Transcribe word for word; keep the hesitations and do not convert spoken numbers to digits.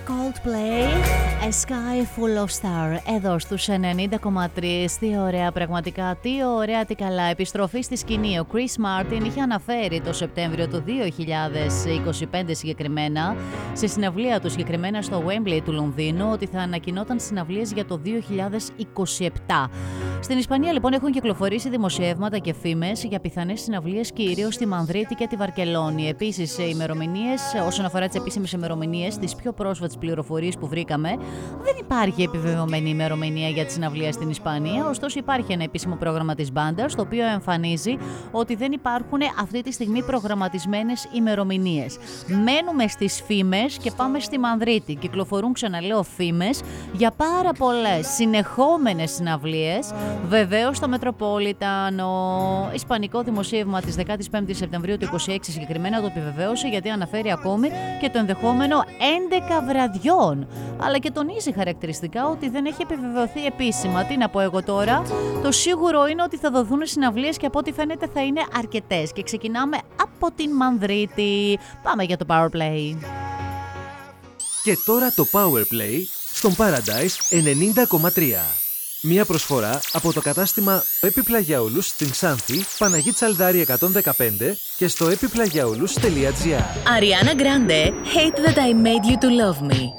Coldplay, A Sky Full of Stars, εδώ στους ενενήντα κόμμα τρία. Τι ωραία, πραγματικά, τι ωραία, τι καλά. Επιστροφή στη σκηνή. Ο Chris Martin είχε αναφέρει το Σεπτέμβριο του δύο χιλιάδες είκοσι πέντε συγκεκριμένα, σε συναυλία του συγκεκριμένα στο Wembley του Λονδίνου, ότι θα ανακοινόταν συναυλίες για το δύο χιλιάδες είκοσι επτά. Στην Ισπανία λοιπόν έχουν κυκλοφορήσει δημοσιεύματα και φήμες για πιθανές συναυλίες κυρίως στη Μανδρίτη και τη Βαρκελόνη. Επίσης, ημερομηνίες, όσον αφορά τις επίσημες ημερομηνίες, τις πιο πρόσφατες πληροφορίες που βρήκαμε, δεν υπάρχει επιβεβαιωμένη ημερομηνία για τη συναυλία στην Ισπανία. Ωστόσο, υπάρχει ένα επίσημο πρόγραμμα της μπάντας, το οποίο εμφανίζει ότι δεν υπάρχουν αυτή τη στιγμή προγραμματισμένες ημερομηνίες. Μένουμε στις φήμες και πάμε στη Μανδρίτη. Κυκλοφορούν, ξαναλέω, φήμες για πάρα πολλές συνεχόμενες συναυλίες. Βεβαίως, το Metropolitan, ο ισπανικό δημοσίευμα της δεκαπέντε Σεπτεμβρίου του είκοσι έξι συγκεκριμένα το επιβεβαίωσε, γιατί αναφέρει ακόμη και το ενδεχόμενο έντεκα βραδιών. Αλλά και τονίζει χαρακτηριστικά ότι δεν έχει επιβεβαιωθεί επίσημα. Τι να πω εγώ τώρα, το σίγουρο είναι ότι θα δοθούν συναυλίες και από ό,τι φαίνεται θα είναι αρκετές. Και ξεκινάμε από την Μανδρίτη. Πάμε για το Powerplay. Και τώρα το Powerplay στον Paradise ενενήντα κόμμα τρία. Μία προσφορά από το κατάστημα Επιπλαγιαούλους στην Ξάνθη, Παναγή Τσαλδάρη εκατόν δεκαπέντε και στο επιπλαγιαούλους τελεία τζι άρ. Ariana Grande, Hate That I Made You To Love Me.